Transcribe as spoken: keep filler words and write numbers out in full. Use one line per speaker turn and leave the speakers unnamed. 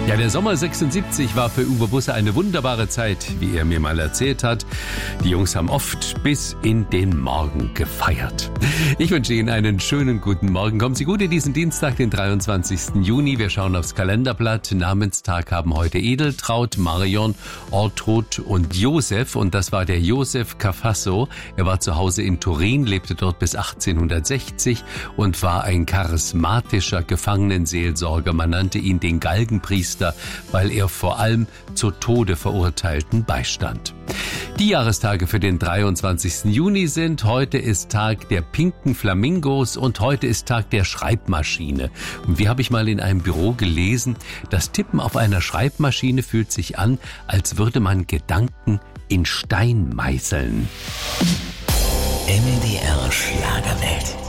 Ja, der Sommer sechsundsiebzig war für Uwe Busse eine wunderbare Zeit, wie er mir mal erzählt hat. Die Jungs haben oft bis in den Morgen gefeiert. Ich wünsche Ihnen einen schönen guten Morgen. Kommen Sie gut in diesen Dienstag, den dreiundzwanzigsten Juni. Wir schauen aufs Kalenderblatt. Namenstag haben heute Edeltraud, Marion, Ortrud und Josef. Und das war der Josef Cafasso. Er war zu Hause in Turin, lebte dort bis achtzehnhundertsechzig und war ein charismatischer Gefangenenseelsorger. Man nannte ihn den Galgenpriester, weil er vor allem zu Tode Verurteilten beistand. Die Jahrestage für den dreiundzwanzigsten Juni sind: heute ist Tag der pinken Flamingos und heute ist Tag der Schreibmaschine. Und wie habe ich mal in einem Büro gelesen, das Tippen auf einer Schreibmaschine fühlt sich an, als würde man Gedanken in Stein meißeln.
M D R Schlagerwelt.